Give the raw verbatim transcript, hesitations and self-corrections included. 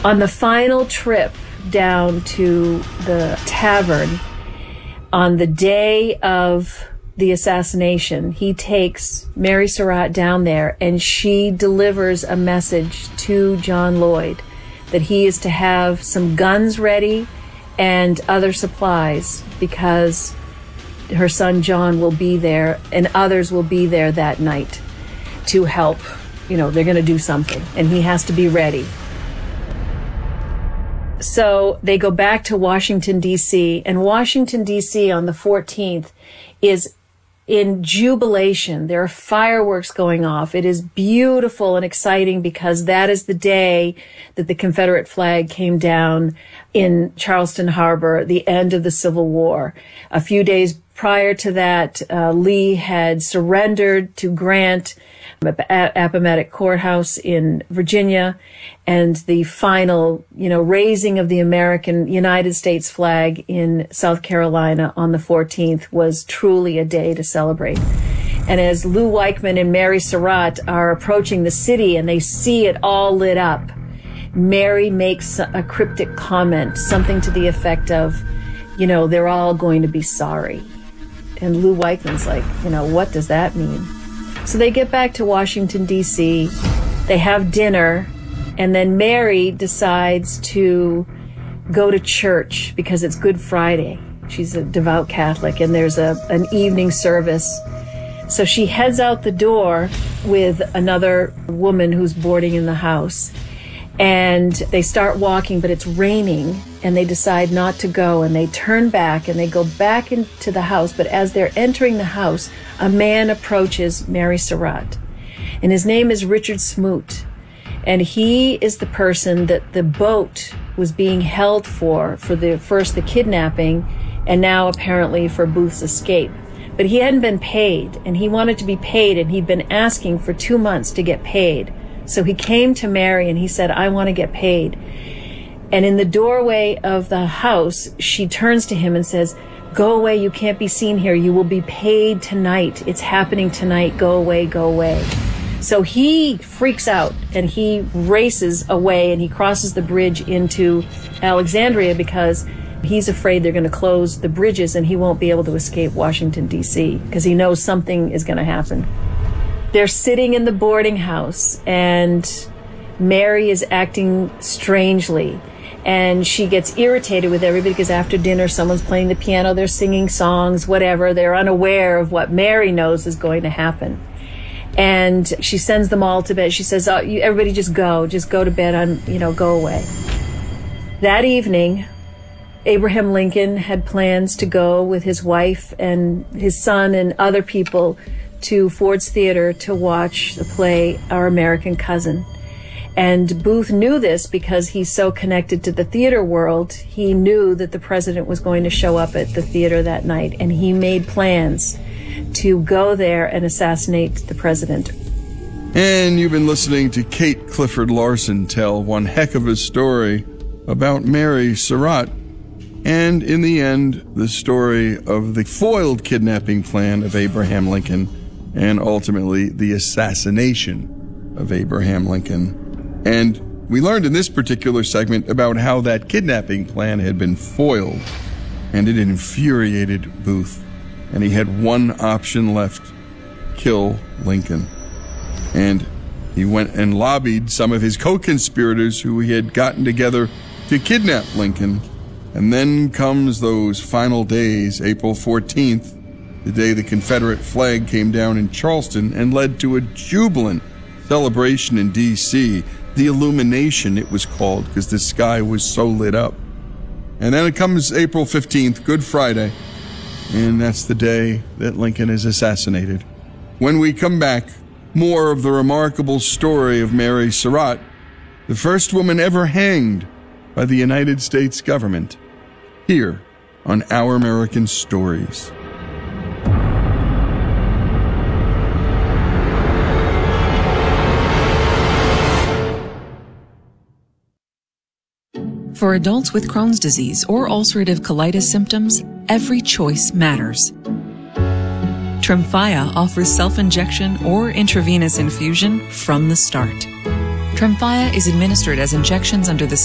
On the final trip down to the tavern, on the day of the assassination, he takes Mary Surratt down there, and she delivers a message to John Lloyd that he is to have some guns ready and other supplies because her son John will be there and others will be there that night to help. You know, they're going to do something, and he has to be ready. So they go back to Washington, D C, and Washington, D C on the fourteenth is in jubilation. There are fireworks going off. It is beautiful and exciting because that is the day that the Confederate flag came down in Charleston Harbor, the end of the Civil War. A few days prior to that, uh, Lee had surrendered to Grant at Appomattox Courthouse in Virginia, and the final, you know, raising of the American United States flag in South Carolina on the fourteenth was truly a day to celebrate. And as Lou Weichman and Mary Surratt are approaching the city and they see it all lit up, Mary makes a cryptic comment, something to the effect of, you know, they're all going to be sorry. And Lou Weichman's like, you know, what does that mean? So they get back to Washington, D C, they have dinner, and then Mary decides to go to church because it's Good Friday. She's a devout Catholic, and there's a an evening service. So she heads out the door with another woman who's boarding in the house. And they start walking, but it's raining, and they decide not to go, and they turn back, and they go back into the house. But as they're entering the house, a man approaches Mary Surratt, and his name is Richard Smoot, and he is the person that the boat was being held for, for the first the kidnapping, and now apparently for Booth's escape. But he hadn't been paid, and he wanted to be paid, and he'd been asking for two months to get paid. So he came to Mary and he said, I want to get paid. And in the doorway of the house, she turns to him and says, go away, you can't be seen here. You will be paid tonight. It's happening tonight. Go away, go away. So he freaks out and he races away and he crosses the bridge into Alexandria because he's afraid they're going to close the bridges and he won't be able to escape Washington, D C because he knows something is going to happen. They're sitting in the boarding house, and Mary is acting strangely, and she gets irritated with everybody because after dinner someone's playing the piano, they're singing songs, whatever. They're unaware of what Mary knows is going to happen. And she sends them all to bed. She says, oh, you, everybody just go, just go to bed, on, you know, go away. That evening, Abraham Lincoln had plans to go with his wife and his son and other people to Ford's Theater to watch the play Our American Cousin. And Booth knew this because he's so connected to the theater world. He knew that the president was going to show up at the theater that night, and he made plans to go there and assassinate the president. And you've been listening to Kate Clifford Larson tell one heck of a story about Mary Surratt, and in the end, the story of the foiled kidnapping plan of Abraham Lincoln, and ultimately the assassination of Abraham Lincoln. And we learned in this particular segment about how that kidnapping plan had been foiled, and it infuriated Booth. And he had one option left: kill Lincoln. And he went and lobbied some of his co-conspirators who he had gotten together to kidnap Lincoln. And then comes those final days, April fourteenth, the day the Confederate flag came down in Charleston and led to a jubilant celebration in D C The Illumination, it was called, because the sky was so lit up. And then it comes April fifteenth, Good Friday, and that's the day that Lincoln is assassinated. When we come back, more of the remarkable story of Mary Surratt, the first woman ever hanged by the United States government, here on Our American Stories. For adults with Crohn's disease or ulcerative colitis symptoms, every choice matters. Tremfya offers self-injection or intravenous infusion from the start. Tremfya is administered as injections under the